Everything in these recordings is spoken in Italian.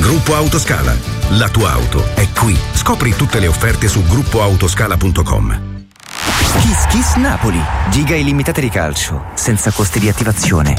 Gruppo Autoscala. La tua auto è qui. Scopri tutte le offerte su gruppoautoscala.com. Kiss Kiss Napoli. Giga illimitate di calcio, senza costi di attivazione.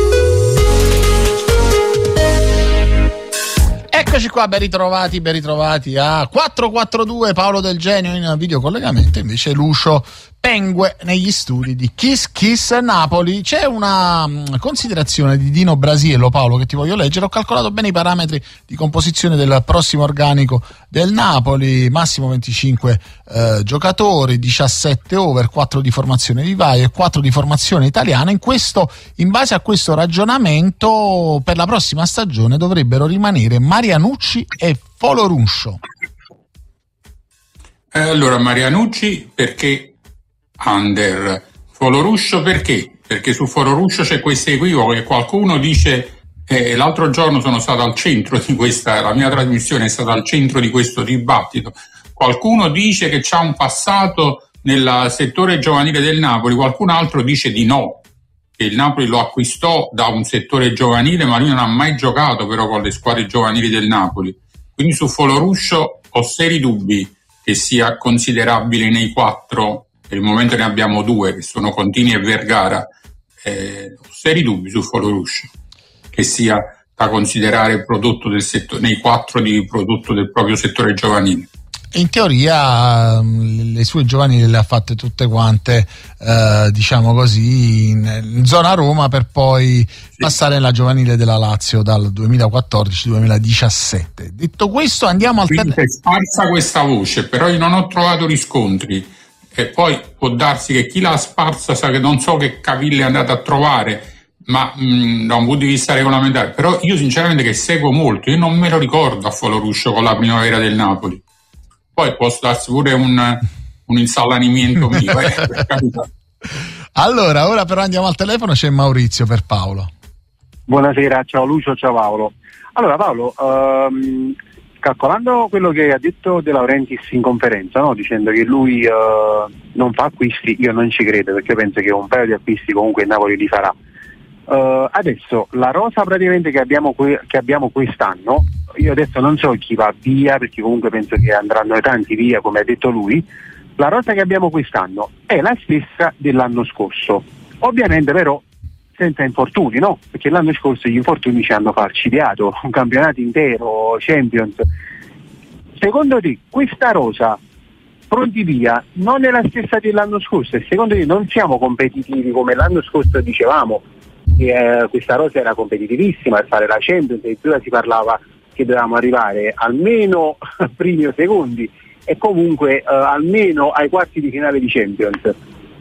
Eccoci qua, ben ritrovati a 442. Paolo Del Genio in videocollegamento, invece Lucio Pengue negli studi di Kiss Kiss Napoli. C'è una considerazione di Dino Brasiello, Paolo, che ti voglio leggere. Ho calcolato bene i parametri di composizione del prossimo organico del Napoli: massimo 25 giocatori, 17 over, 4 di formazione vivaia e 4 di formazione italiana. In base a questo ragionamento, per la prossima stagione dovrebbero rimanere Marianucci e Foloruscio. Allora, Marianucci perché under, Foloruscio perché? Perché su Foloruscio c'è questo equivoco che qualcuno dice, l'altro giorno sono stato al centro di questa, la mia trasmissione è stata al centro di questo dibattito, qualcuno dice che c'ha un passato nel settore giovanile del Napoli, qualcun altro dice di no, che il Napoli lo acquistò da un settore giovanile ma lui non ha mai giocato però con le squadre giovanili del Napoli, quindi su Foloruscio ho seri dubbi che sia considerabile nei 4. Per il momento ne abbiamo 2 che sono Contini e Vergara. Ho seri dubbi su Foloruscio che sia da considerare prodotto del settore, nei 4 di prodotto del proprio settore giovanile. In teoria le sue giovanili le ha fatte tutte quante, diciamo così, in zona Roma, per poi passare nella giovanile della Lazio dal 2014-2017. Detto questo, andiamo al Quindi è sparsa questa voce, però io non ho trovato riscontri. E poi può darsi che chi l'ha sparsa sa che non so che caville è andata a trovare, ma da un punto di vista regolamentare, però io sinceramente che seguo molto, io non me lo ricordo a Foloruscio con la primavera del Napoli. Poi può darsi pure un insalanimento mio, per carità. Allora, ora però andiamo al telefono, c'è Maurizio per Paolo. Buonasera, ciao Lucio, ciao Paolo. Allora Paolo, calcolando quello che ha detto De Laurentiis in conferenza, no? Dicendo che lui non fa acquisti, io non ci credo, perché penso che un paio di acquisti comunque il Napoli li farà. Adesso la rosa praticamente che abbiamo quest'anno, io adesso non so chi va via, perché comunque penso che andranno tanti via, come ha detto lui. La rosa che abbiamo quest'anno è la stessa dell'anno scorso, ovviamente però senza infortuni, no? Perché l'anno scorso gli infortuni ci hanno falcidiato un campionato intero, Champions. Secondo te questa rosa pronti via non è la stessa dell'anno scorso, e secondo te non siamo competitivi come l'anno scorso dicevamo che questa rosa era competitivissima per fare la Champions, addirittura si parlava che dovevamo arrivare almeno primi o secondi e comunque almeno ai quarti di finale di Champions.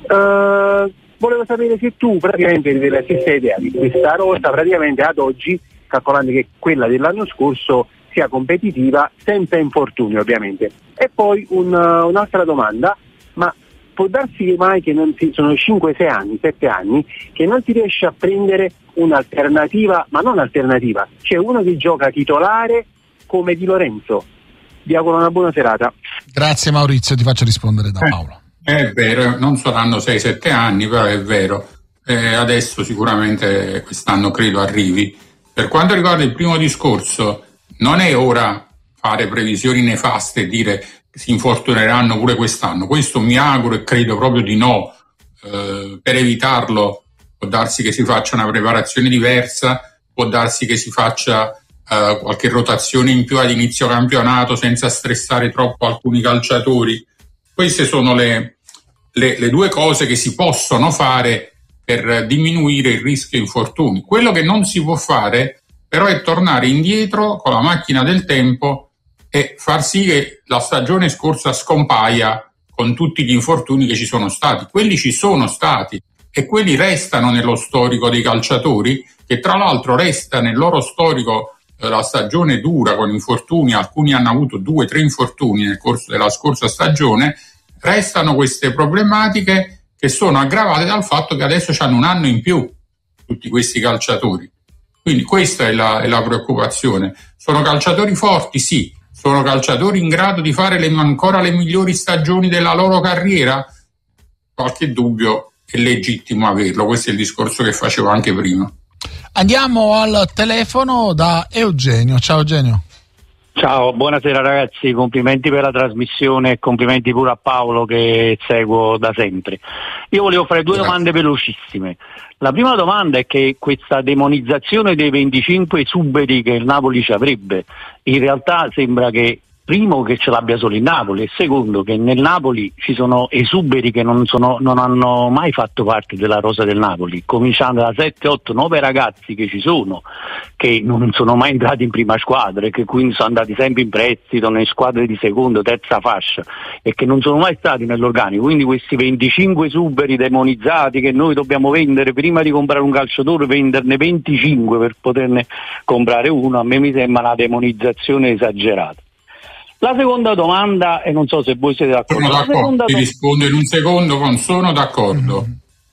Volevo sapere se tu praticamente hai la stessa idea di questa rosa praticamente ad oggi, calcolando che quella dell'anno scorso sia competitiva senza infortuni ovviamente. E poi un'altra domanda, ma può darsi mai che non sono 5-6 anni, 7 anni, che non si riesce a prendere un'alternativa, ma non alternativa, c'è uno che gioca titolare come Di Lorenzo? Vi auguro una buona serata. Grazie Maurizio, ti faccio rispondere da Paolo. È vero, non saranno 6-7 anni, però è vero. Adesso sicuramente quest'anno credo arrivi. Per quanto riguarda il primo discorso, non è ora fare previsioni nefaste e dire che si infortuneranno pure quest'anno. Questo mi auguro e credo proprio di no. Per evitarlo può darsi che si faccia una preparazione diversa, può darsi che si faccia qualche rotazione in più ad inizio campionato senza stressare troppo alcuni calciatori. Queste sono le 2 cose che si possono fare per diminuire il rischio infortuni. Quello che non si può fare però è tornare indietro con la macchina del tempo e far sì che la stagione scorsa scompaia con tutti gli infortuni che ci sono stati. Quelli ci sono stati e quelli restano nello storico dei calciatori, che tra l'altro resta nel loro storico la stagione dura con infortuni, alcuni hanno avuto 2-3 infortuni nel corso della scorsa stagione. Restano queste problematiche che sono aggravate dal fatto che adesso hanno un anno in più tutti questi calciatori. Quindi questa è la preoccupazione. Sono calciatori forti, sì. Sono calciatori in grado di fare ancora le migliori stagioni della loro carriera? Qualche dubbio è legittimo averlo. Questo è il discorso che facevo anche prima. Andiamo al telefono da Eugenio. Ciao Eugenio. Ciao, buonasera ragazzi, complimenti per la trasmissione e complimenti pure a Paolo che seguo da sempre. Io volevo fare due domande velocissime. La prima domanda è che questa demonizzazione dei 25 esuberi che il Napoli ci avrebbe, in realtà sembra che primo che ce l'abbia solo il Napoli e secondo che nel Napoli ci sono esuberi che non hanno mai fatto parte della rosa del Napoli, cominciando da 7, 8, 9 ragazzi che ci sono, che non sono mai entrati in prima squadra e che quindi sono andati sempre in prestito nelle squadre di seconda, terza fascia e che non sono mai stati nell'organico. Quindi questi 25 esuberi demonizzati che noi dobbiamo vendere prima di comprare un calciatore, venderne 25 per poterne comprare uno, a me mi sembra una demonizzazione esagerata. La seconda domanda, e non so se voi siete d'accordo. Sono d'accordo, ti rispondo in un secondo con sono d'accordo.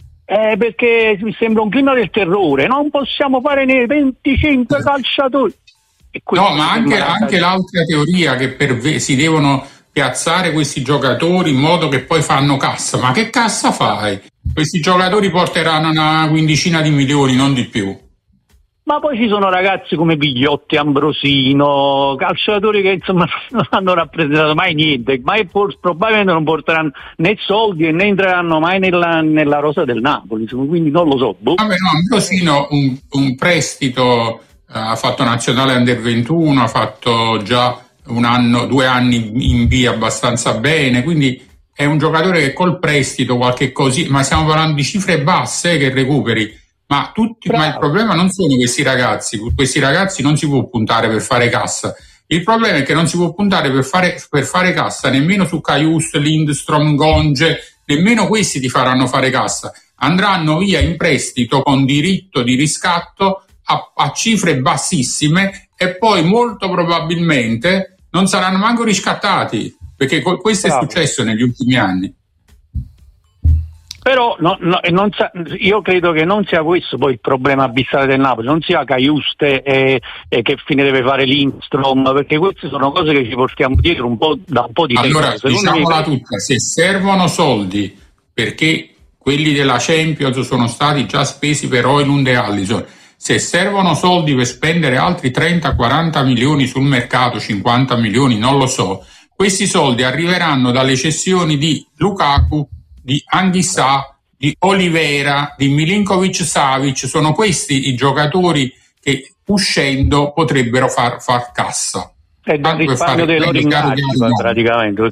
Perché mi sembra un clima del terrore, non possiamo fare nei 25 calciatori. No, ma anche l'altra teoria che si devono piazzare questi giocatori in modo che poi fanno cassa. Ma che cassa fai? Questi giocatori porteranno una quindicina di milioni, non di più. Ma poi ci sono ragazzi come Bigliotti, Ambrosino, calciatori che insomma non hanno rappresentato mai niente, ma probabilmente non porteranno né soldi e né entreranno mai nella rosa del Napoli, insomma, quindi non lo so. Vabbè, no, Ambrosino un prestito, ha fatto nazionale under 21, ha fatto già 2 anni in B abbastanza bene, quindi è un giocatore che col prestito qualche così, ma stiamo parlando di cifre basse che recuperi. Ma il problema non sono questi ragazzi non si può puntare per fare cassa. Il problema è che non si può puntare per fare cassa nemmeno su Karius, Lindstrom, Gonge, nemmeno questi ti faranno fare cassa. Andranno via in prestito con diritto di riscatto a cifre bassissime e poi molto probabilmente non saranno manco riscattati, perché questo è successo negli ultimi anni. Però io credo che non sia questo poi il problema abissale del Napoli, non sia Caiuste e che fine deve fare Lindstrom, perché queste sono cose che ci portiamo dietro da un po' di tempo. Allora, diciamola tutta, se servono soldi, perché quelli della Champions sono stati già spesi per Højlund e Alisson, se servono soldi per spendere altri 30-40 milioni sul mercato, 50 milioni, non lo so, questi soldi arriveranno dalle cessioni di Lukaku, di Anghissà, di Oliveira, di Milinkovic-Savic. Sono questi i giocatori che uscendo potrebbero far cassa. È dal risparmio dei loro ingaggi praticamente.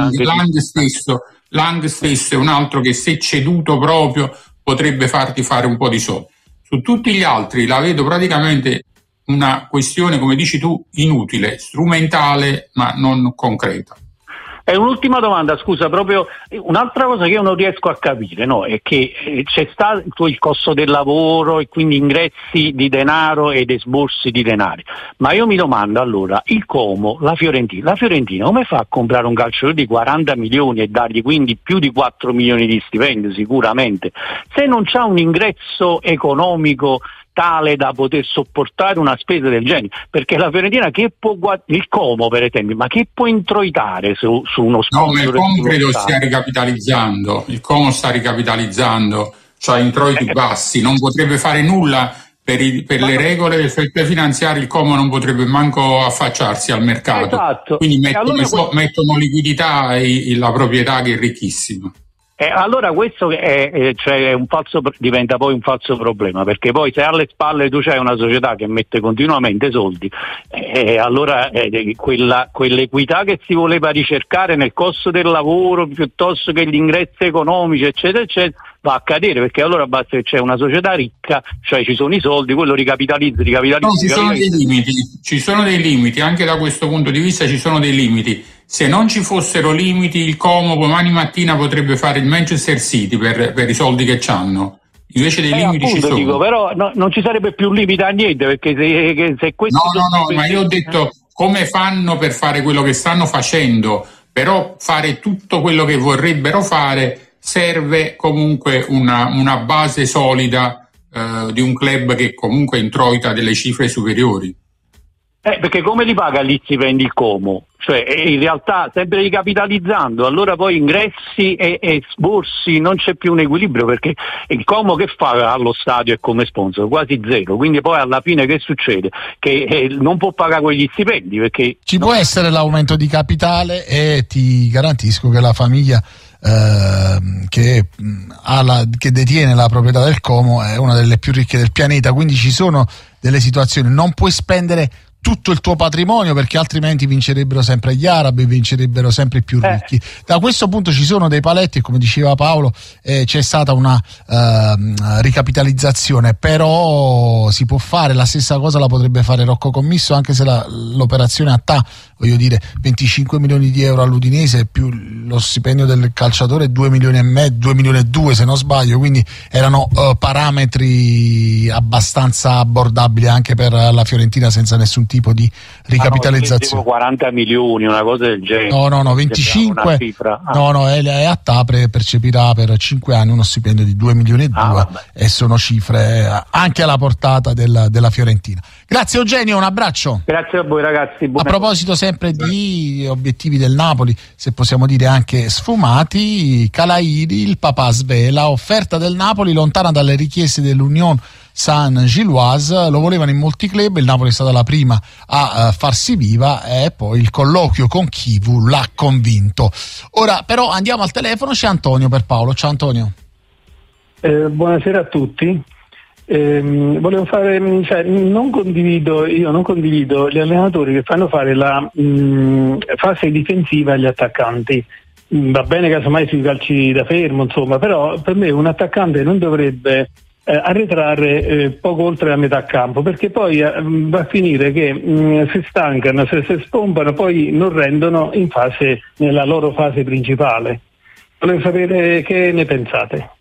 Lang stesso è un altro che se ceduto proprio potrebbe farti fare un po' di soldi. Su tutti gli altri la vedo praticamente una questione, come dici tu, inutile, strumentale ma non concreta. E un'ultima domanda, scusa, proprio un'altra cosa che io non riesco a capire, no? È che c'è stato il costo del lavoro e quindi ingressi di denaro ed esborsi di denari, ma io mi domando allora, il Como, la Fiorentina come fa a comprare un calciatore di 40 milioni e dargli quindi più di 4 milioni di stipendio sicuramente, se non c'ha un ingresso economico tale da poter sopportare una spesa del genere? Perché la Fiorentina che può il Como per esempio, ma che può introitare su uno sponsor? No, ma il Como credo stia ricapitalizzando, il Como sta ricapitalizzando, cioè introiti bassi, non potrebbe fare nulla per le regole del fair play finanziario, il Como non potrebbe manco affacciarsi al mercato, esatto. Quindi mettono liquidità e la proprietà che è ricchissima. Allora questo è diventa poi un falso problema, perché poi se alle spalle tu c'hai una società che mette continuamente soldi, allora quell'equità che si voleva ricercare nel costo del lavoro piuttosto che gli ingressi economici eccetera eccetera va a cadere, perché allora basta che c'è una società ricca, cioè ci sono i soldi, quello ricapitalizza. No, ci sono dei limiti, anche da questo punto di vista ci sono dei limiti. Se non ci fossero limiti, il Como domani mattina potrebbe fare il Manchester City per i soldi che c'hanno. Invece dei limiti ci sono. Dico, però non ci sarebbe più limite a niente, perché se questo... No, ma io ho detto come fanno per fare quello che stanno facendo, però fare tutto quello che vorrebbero fare serve comunque una base solida di un club che comunque introita delle cifre superiori. Perché come li paga gli stipendi il Como? Cioè in realtà sempre ricapitalizzando, allora poi ingressi e sborsi non c'è più un equilibrio, perché il Como che fa allo stadio e come sponsor? Quasi zero, quindi poi alla fine che succede? Che non può pagare quegli stipendi, perché ci può essere l'aumento di capitale e ti garantisco che la famiglia che detiene la proprietà del Como è una delle più ricche del pianeta, quindi ci sono delle situazioni, non puoi spendere tutto il tuo patrimonio perché altrimenti vincerebbero sempre gli arabi, vincerebbero sempre i più ricchi. Da questo punto ci sono dei paletti e come diceva Paolo c'è stata una ricapitalizzazione, però si può fare, la stessa cosa la potrebbe fare Rocco Commisso, anche se l'operazione a TAA, voglio dire 25 milioni di euro all'Udinese più lo stipendio del calciatore 2 milioni e mezzo, 2 milioni e 2 se non sbaglio, quindi erano parametri abbastanza abbordabili anche per la Fiorentina senza nessun tipo di ricapitalizzazione. 40 milioni, una cosa del genere. No, 25. No, è a TAA percepirà per 5 anni uno stipendio di 2 milioni e 2 e sono cifre anche alla portata della Fiorentina. Grazie Eugenio, un abbraccio. Grazie a voi ragazzi. A proposito sempre di obiettivi del Napoli, se possiamo dire anche sfumati, Calairi, il papà svela, offerta del Napoli lontana dalle richieste dell'Union Saint-Gilloise, lo volevano in molti club, il Napoli è stata la prima a farsi viva e poi il colloquio con Chivu l'ha convinto. Ora però andiamo al telefono, c'è Antonio per Paolo. Ciao Antonio. Buonasera a tutti. Volevo fare, non condivido gli allenatori che fanno fare la fase difensiva agli attaccanti. Va bene casomai sui calci da fermo, insomma, però per me un attaccante non dovrebbe arretrare poco oltre la metà campo, perché poi va a finire che si stancano, se spompano, poi non rendono nella loro fase principale. Volevo sapere che ne pensate.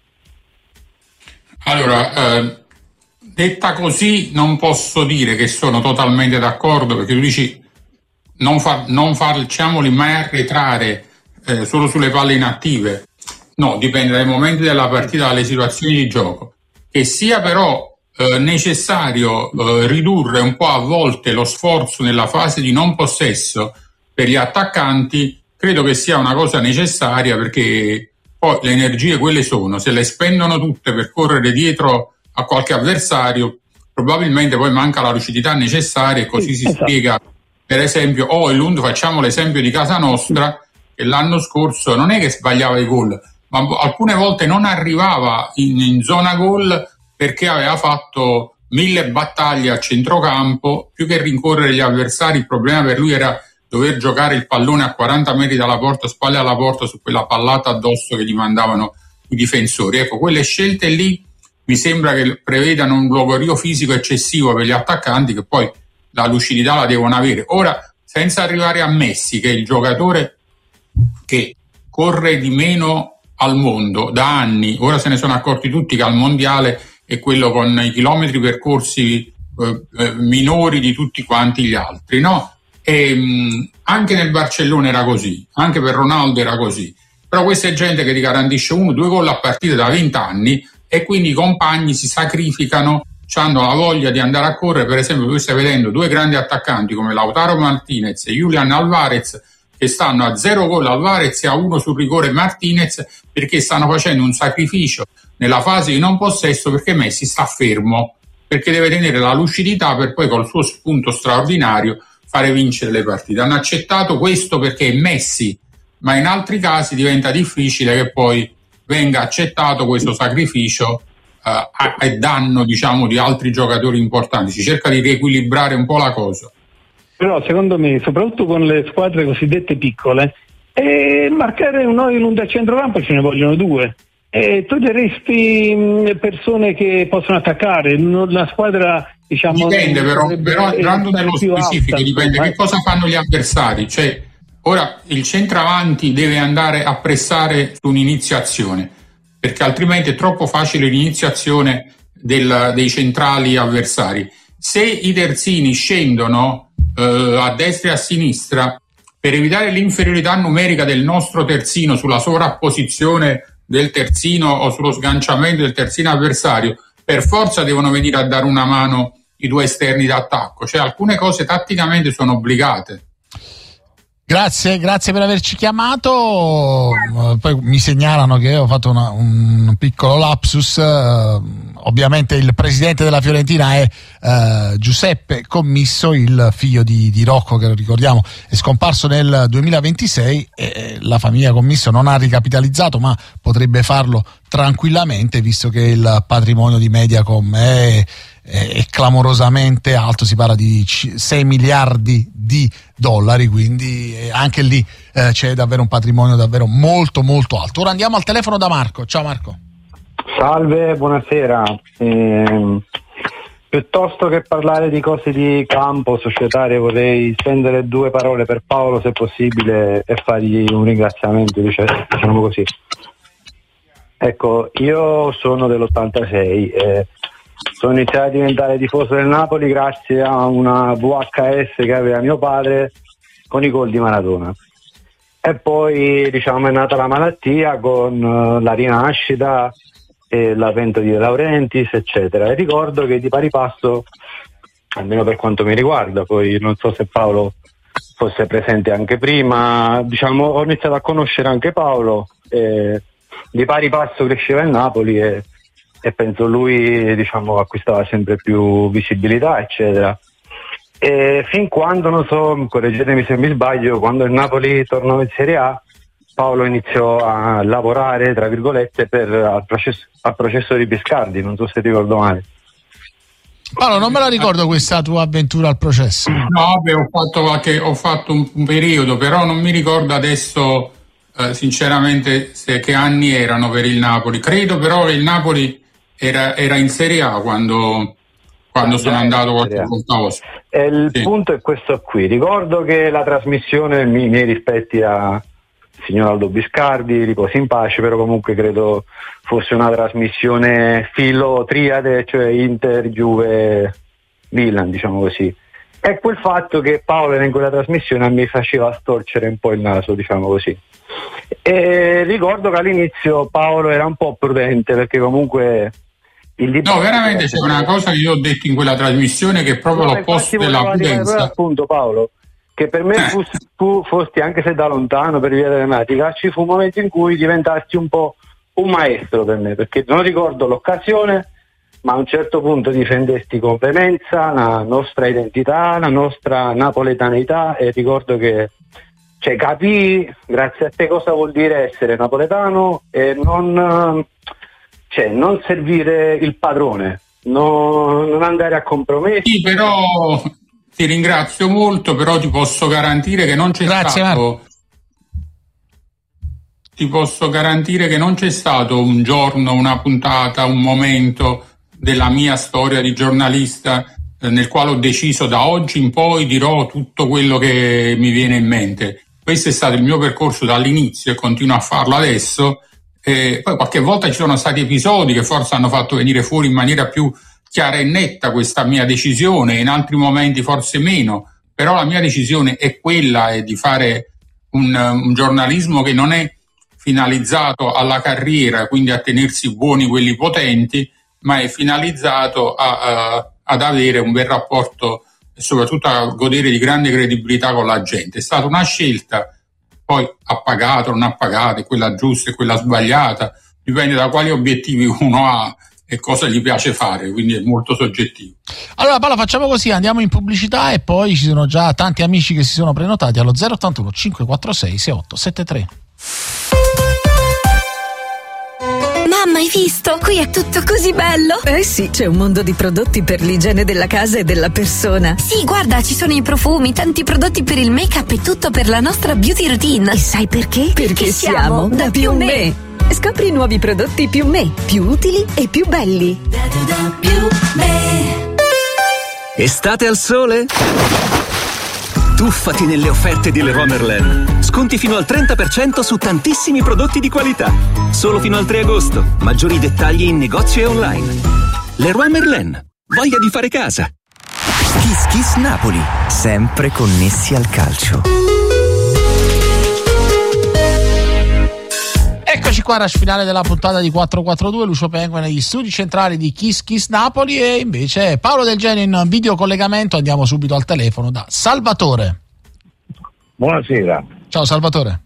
Allora, detta così non posso dire che sono totalmente d'accordo, perché tu dici non facciamoli mai arretrare solo sulle palle inattive. No, dipende dai momenti della partita, dalle situazioni di gioco. Che sia però necessario ridurre un po' a volte lo sforzo nella fase di non possesso per gli attaccanti, credo che sia una cosa necessaria, perché poi le energie quelle sono, se le spendono tutte per correre dietro a qualche avversario, probabilmente poi manca la lucidità necessaria e così si spiega, per esempio, facciamo l'esempio di Casa Nostra, che l'anno scorso non è che sbagliava i gol, ma alcune volte non arrivava in zona gol perché aveva fatto 1000 battaglie a centrocampo, più che rincorrere gli avversari. Il problema per lui era dover giocare il pallone a 40 metri dalla porta, spalle alla porta, su quella pallata addosso che gli mandavano i difensori. Ecco, quelle scelte lì mi sembra che prevedano un logorio fisico eccessivo per gli attaccanti, che poi la lucidità la devono avere. Ora, senza arrivare a Messi, che è il giocatore che corre di meno al mondo da anni, ora se ne sono accorti tutti che al mondiale è quello con i chilometri percorsi minori di tutti quanti gli altri, no? E anche nel Barcellona era così, anche per Ronaldo era così, però questa è gente che ti garantisce 1-2 gol a partita da 20 anni e quindi i compagni si sacrificano, hanno la voglia di andare a correre. Per esempio tu stai vedendo due grandi attaccanti come Lautaro Martinez e Julián Álvarez che stanno a 0 gol Alvarez e a 1 sul rigore Martinez, perché stanno facendo un sacrificio nella fase di non possesso, perché Messi sta fermo, perché deve tenere la lucidità per poi col suo spunto straordinario fare vincere le partite. Hanno accettato questo perché è Messi, ma in altri casi diventa difficile che poi venga accettato questo sacrificio a danno, diciamo, di altri giocatori importanti. Si cerca di riequilibrare un po' la cosa. Però secondo me, soprattutto con le squadre cosiddette piccole, marcare un a centrocampo ce ne vogliono 2. Toglieresti persone che possono attaccare, la squadra, diciamo... Dipende però entrando nello specifico, dipende che cosa fanno gli avversari. Cioè, ora il centravanti deve andare a pressare su un'iniziazione, perché altrimenti è troppo facile l'iniziazione dei centrali avversari. Se i terzini scendono a destra e a sinistra, per evitare l'inferiorità numerica del nostro terzino sulla sovrapposizione del terzino o sullo sganciamento del terzino avversario, per forza devono venire a dare una mano i due esterni d'attacco, cioè alcune cose tatticamente sono obbligate. Grazie per averci chiamato. Poi mi segnalano che ho fatto un piccolo lapsus. Ovviamente il presidente della Fiorentina è Giuseppe Commisso, il figlio di Rocco, che ricordiamo è scomparso nel 2026. La famiglia Commisso non ha ricapitalizzato, ma potrebbe farlo tranquillamente, visto che il patrimonio di Mediacom è clamorosamente alto, si parla di 6 miliardi di dollari, quindi anche lì c'è davvero un patrimonio davvero molto molto alto. Ora andiamo al telefono da Marco. Ciao Marco. Salve, buonasera. Piuttosto che parlare di cose di campo societarie, vorrei spendere 2 parole per Paolo, se possibile, e fargli un ringraziamento, diciamo così. Ecco, io sono dell'86 e sono iniziato a diventare tifoso del Napoli grazie a una VHS che aveva mio padre con i gol di Maradona. E poi, diciamo, è nata la malattia con la rinascita e l'avvento di De Laurentiis, eccetera. E ricordo che di pari passo, almeno per quanto mi riguarda, poi non so se Paolo fosse presente anche prima, diciamo, ho iniziato a conoscere anche Paolo, e di pari passo cresceva il Napoli e penso lui, diciamo, acquistava sempre più visibilità, eccetera. E fin quando, non so, correggetemi se mi sbaglio, quando il Napoli tornò in Serie A, Paolo iniziò a lavorare, tra virgolette, al processo di Biscardi, non so se ricordo male. Paolo, non me la ricordo questa tua avventura al processo. No, beh, ho fatto un periodo, però non mi ricordo adesso sinceramente che anni erano per il Napoli. Credo però che il Napoli era in Serie A quando sono andato qualche volta. Il punto è questo qui. Ricordo che la trasmissione, miei rispetti a signor Aldo Biscardi, riposi in pace, però comunque credo fosse una trasmissione filo triade, cioè Inter, Juve, Milan, diciamo così. E quel fatto che Paolo era in quella trasmissione mi faceva storcere un po' il naso, diciamo così. E ricordo che all'inizio Paolo era un po' prudente, perché comunque no, veramente c'è una cosa che io ho detto in quella trasmissione che è proprio l'opposto della prudenza. Appunto, Paolo, che per me fosti, anche se da lontano, per via telematica, ci fu un momento in cui diventassi un po' un maestro per me, perché non ricordo l'occasione, ma a un certo punto difendesti con veemenza la nostra identità, la nostra napoletaneità, e ricordo che capii grazie a te cosa vuol dire essere napoletano e non servire il padrone, non andare a compromessi. Sì, però ti ringrazio molto, però ti posso garantire che non c'è stato. Ti posso garantire che non c'è stato un giorno, una puntata, un momento della mia storia di giornalista nel quale ho deciso da oggi in poi dirò tutto quello che mi viene in mente. Questo è stato il mio percorso dall'inizio e continuo a farlo adesso. Poi qualche volta ci sono stati episodi che forse hanno fatto venire fuori in maniera più chiara e netta questa mia decisione, in altri momenti forse meno, però la mia decisione è quella, è di fare un giornalismo che non è finalizzato alla carriera, quindi a tenersi buoni quelli potenti, ma è finalizzato ad avere un bel rapporto e soprattutto a godere di grande credibilità con la gente. È stata una scelta, poi ha pagato, non ha pagato, è quella giusta e quella sbagliata, dipende da quali obiettivi uno ha e cosa gli piace fare, quindi è molto soggettivo. Allora Paolo, facciamo così, andiamo in pubblicità e poi ci sono già tanti amici che si sono prenotati allo 081 546 6873. Mamma, hai visto? Qui è tutto così bello! Eh sì, c'è un mondo di prodotti per l'igiene della casa e della persona. Sì, guarda, ci sono i profumi, tanti prodotti per il make-up e tutto per la nostra beauty routine. E sai perché? Perché siamo da Più Me. Scopri nuovi prodotti Più Me, più utili e più belli. Da Più Me. Estate al sole? Tuffati nelle offerte di Leroy Merlin. Sconti fino al 30% su tantissimi prodotti di qualità. Solo fino al 3 agosto. Maggiori dettagli in negozio e online. Leroy Merlin. Voglia di fare casa. Kiss Kiss Napoli. Sempre connessi al calcio. Eccoci qua, rush finale della puntata di 442, Lucio Pengue negli studi centrali di Kiss Kiss Napoli, e invece Paolo Del Genio in video collegamento. Andiamo subito al telefono da Salvatore. Buonasera. Ciao Salvatore.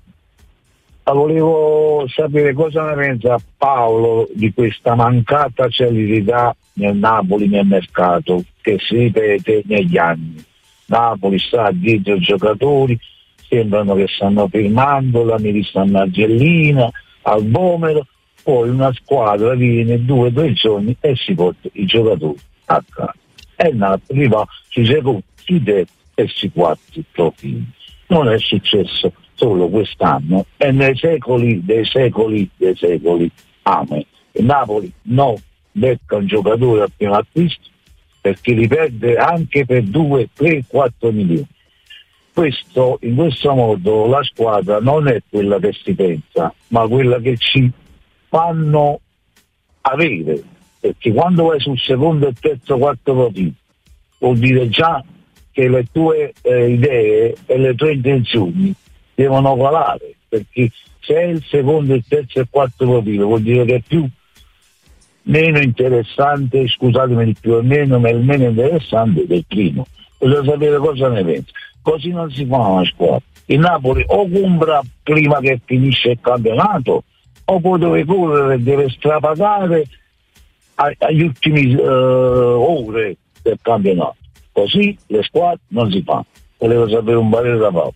Volevo sapere cosa ne pensa Paolo di questa mancata celerità nel Napoli nel mercato che si ripete negli anni. Napoli sta dietro i giocatori, sembrano che stanno firmando, la mi stanno a Gellina, al Bomero, poi una squadra viene 2 o 3 giorni e si porta i giocatori a casa. E Napoli va sui secondi, sui terzi e sui quarti profili. Non è successo solo quest'anno e nei secoli dei secoli dei secoli. Amen. Il Napoli non becca un giocatore al primo acquisto perché li perde anche per 2, 3, 4 milioni. In questo modo la squadra non è quella che si pensa, ma quella che ci fanno avere, perché quando vai sul secondo, il terzo, quarto profilo vuol dire già che le tue idee e le tue intenzioni devono calare, perché se è il secondo, il terzo e il quarto profilo vuol dire che è meno interessante, scusatemi di più, è meno interessante del primo. Voglio sapere cosa ne pensa. Così non si fa una squadra. Il Napoli o compra prima che finisce il campionato, o poi deve correre, deve strapagare agli ultimi ore del campionato. Così le squadre non si fanno. Volevo sapere un parere da Paolo.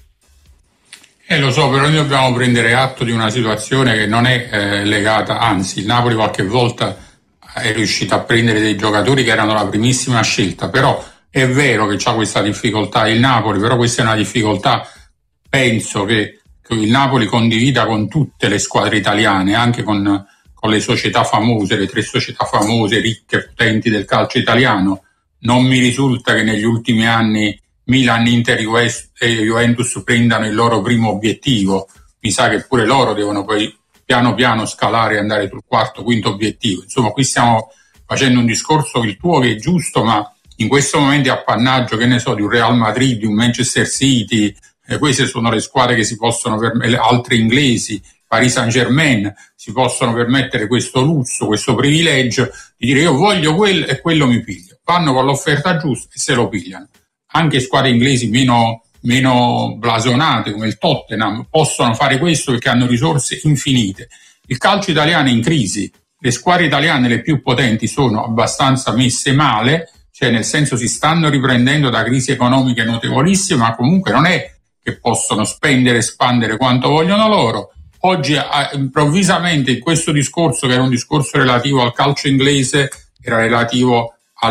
Lo so, però noi dobbiamo prendere atto di una situazione che non è legata, anzi il Napoli qualche volta è riuscito a prendere dei giocatori che erano la primissima scelta, però è vero che c'ha questa difficoltà il Napoli, però questa è una difficoltà, penso che il Napoli condivida con tutte le squadre italiane, anche con le società famose, le 3 società famose, ricche, potenti del calcio italiano. Non mi risulta che negli ultimi anni Milan, Inter e Juventus prendano il loro primo obiettivo. Mi sa che pure loro devono poi piano piano scalare e andare sul quarto, quinto obiettivo. Insomma, qui stiamo facendo un discorso, il tuo, che è giusto, ma in questo momento è appannaggio, che ne so, di un Real Madrid, di un Manchester City, queste sono le squadre che si possono permettere, altre inglesi, Paris Saint-Germain, si possono permettere questo lusso, questo privilegio di dire io voglio quello e quello mi piglio. Vanno con l'offerta giusta e se lo pigliano. Anche squadre inglesi meno blasonate come il Tottenham possono fare questo perché hanno risorse infinite. Il calcio italiano è in crisi, le squadre italiane, le più potenti, sono abbastanza messe male, cioè nel senso si stanno riprendendo da crisi economiche notevolissime, ma comunque non è che possono spendere e espandere quanto vogliono loro. Oggi improvvisamente in questo discorso, che era un discorso relativo al calcio inglese, era relativo a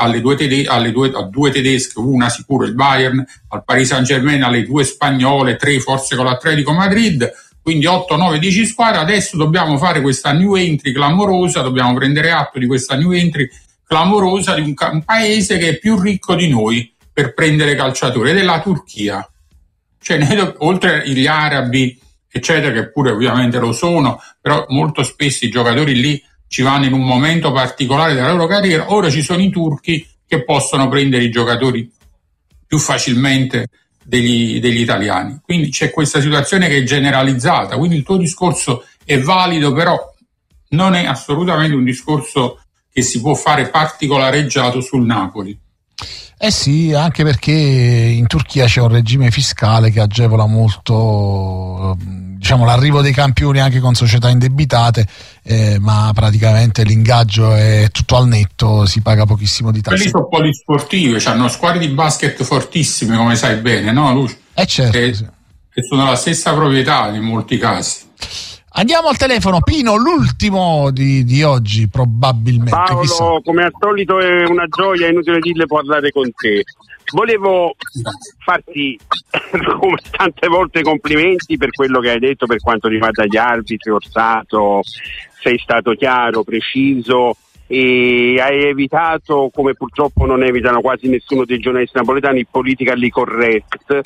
due tedesche, una sicuro il Bayern, al Paris Saint-Germain, alle 2 spagnole, 3 forse con l'Atletico Madrid, quindi 8, 9, 10 squadre. Adesso dobbiamo fare questa new entry clamorosa, dobbiamo prendere atto di questa new entry clamorosa di un paese che è più ricco di noi per prendere calciatori, ed è la Turchia. Cioè, oltre agli arabi, eccetera, che pure ovviamente lo sono, però molto spesso i giocatori lì ci vanno in un momento particolare della loro carriera. Ora ci sono i turchi che possono prendere i giocatori più facilmente degli italiani. Quindi c'è questa situazione che è generalizzata. Quindi il tuo discorso è valido, però non è assolutamente un discorso che si può fare particolareggiato sul Napoli. Eh sì, anche perché in Turchia c'è un regime fiscale che agevola molto, l'arrivo dei campioni anche con società indebitate, ma praticamente l'ingaggio è tutto al netto, si paga pochissimo di tasse. Quelli sono polisportivi, hanno squadre di basket fortissime, come sai bene, no Lucio? Certo, sì. Che sono la stessa proprietà in molti casi. Andiamo al telefono, Pino, l'ultimo di oggi probabilmente. Paolo, come al solito è una gioia, è inutile dirle parlare con te. Volevo farti come tante volte complimenti per quello che hai detto per quanto riguarda gli arbitri, Orsato, sei stato chiaro, preciso e hai evitato, come purtroppo non evitano quasi nessuno dei giornalisti napoletani, il politically correct,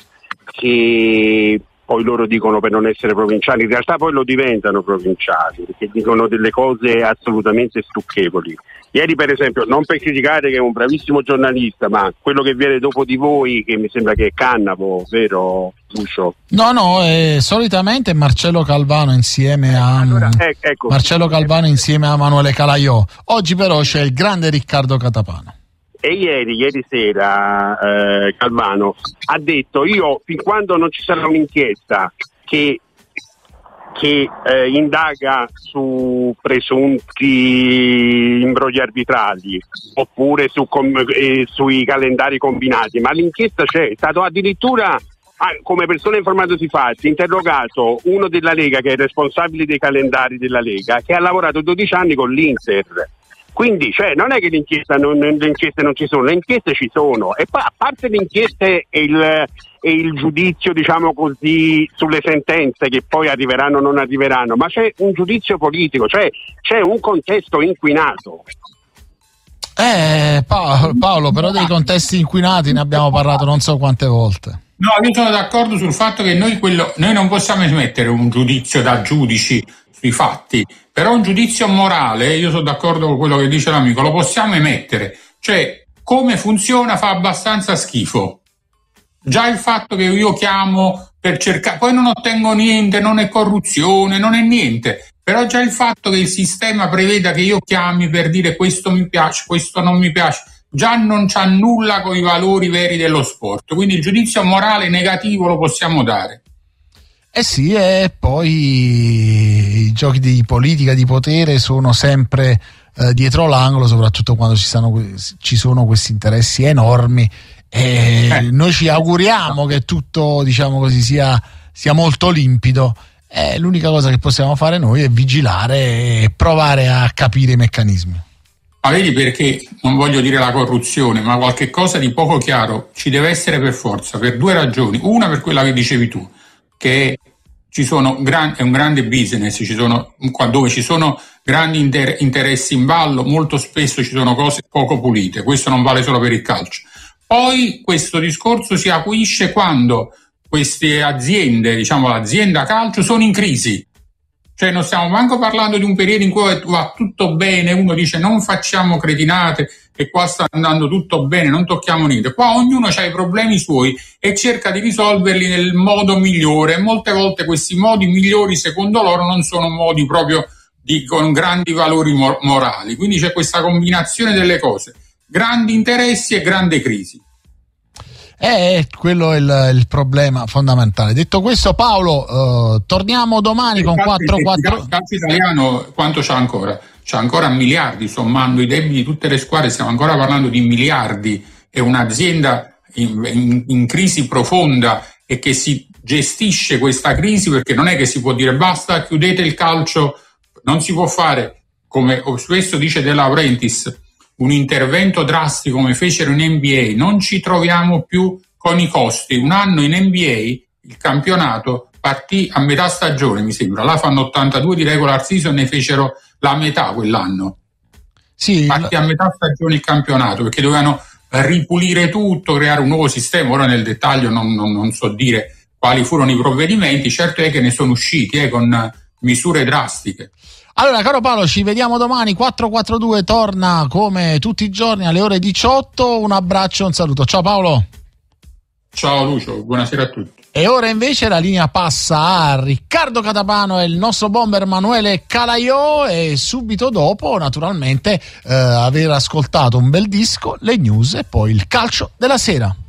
che poi loro dicono per non essere provinciali, in realtà poi lo diventano provinciali perché dicono delle cose assolutamente stucchevoli. Ieri per esempio, non per criticare che è un bravissimo giornalista, ma quello che viene dopo di voi, che mi sembra che è Cannavo, vero? Tuccio? No, solitamente Marcello Calvano insieme a Marcello Calvano insieme a Manuele Calaiò. Oggi però c'è il grande Riccardo Catapano. E ieri sera Calvano ha detto: io fin quando non ci sarà un'inchiesta che indaga su presunti imbrogli arbitrali oppure sui calendari combinati, ma l'inchiesta c'è, è stato addirittura come persona informata sui fatti interrogato uno della Lega che è responsabile dei calendari della Lega, che ha lavorato 12 anni con l'Inter. Quindi non è che le inchieste non ci sono, le inchieste ci sono, e poi a parte le inchieste e il giudizio, diciamo così, sulle sentenze che poi arriveranno o non arriveranno, ma c'è un giudizio politico, c'è un contesto inquinato. Paolo, però dei contesti inquinati ne abbiamo parlato non so quante volte. No, io sono d'accordo sul fatto che noi non possiamo emettere un giudizio da giudici sui fatti, però un giudizio morale, io sono d'accordo con quello che dice l'amico, lo possiamo emettere, cioè come funziona fa abbastanza schifo. Già il fatto che io chiamo per cercare, poi non ottengo niente, non è corruzione, non è niente, però già il fatto che il sistema preveda che io chiami per dire questo mi piace, questo non mi piace, già non c'ha nulla con i valori veri dello sport, quindi il giudizio morale negativo lo possiamo dare. Sì, e poi i giochi di politica, di potere sono sempre dietro l'angolo, soprattutto quando ci sono questi interessi enormi, e noi ci auguriamo che tutto, diciamo così, sia molto limpido. L'unica cosa che possiamo fare noi è vigilare e provare a capire i meccanismi. Ma vedi, perché non voglio dire la corruzione, ma qualche cosa di poco chiaro ci deve essere per forza, per due ragioni. Una, per quella che dicevi tu, che è un grande business, dove ci sono grandi interessi in ballo, molto spesso ci sono cose poco pulite, questo non vale solo per il calcio. Poi questo discorso si acuisce quando queste aziende, diciamo l'azienda calcio, sono in crisi. Cioè non stiamo manco parlando di un periodo in cui va tutto bene, uno dice non facciamo cretinate e qua sta andando tutto bene, non tocchiamo niente. Qua ognuno ha i problemi suoi e cerca di risolverli nel modo migliore, e molte volte questi modi migliori secondo loro non sono modi proprio con grandi valori morali. Quindi c'è questa combinazione delle cose, grandi interessi e grande crisi. Quello è il problema fondamentale. Detto questo, Paolo, torniamo domani con 4-4. Il calcio italiano quanto c'ha ancora? C'ha ancora miliardi, sommando i debiti di tutte le squadre, stiamo ancora parlando di miliardi. È un'azienda in crisi profonda e che si gestisce questa crisi, perché non è che si può dire basta, chiudete il calcio, non si può fare, come spesso dice De Laurentiis, un intervento drastico come fecero in NBA. Non ci troviamo più con i costi. Un anno in NBA il campionato partì a metà stagione, mi sembra, là fanno 82 di regular season, ne fecero la metà quell'anno. Sì, partì a metà stagione il campionato, perché dovevano ripulire tutto, creare un nuovo sistema. Ora nel dettaglio non so dire quali furono i provvedimenti, certo è che ne sono usciti con misure drastiche. Allora, caro Paolo, ci vediamo domani. 442 torna come tutti i giorni alle ore 18. Un abbraccio e un saluto. Ciao Paolo. Ciao Lucio, buonasera a tutti. E ora invece la linea passa a Riccardo Catapano e il nostro bomber Emanuele Calaiò, e subito dopo naturalmente aver ascoltato un bel disco, le news e poi il calcio della sera.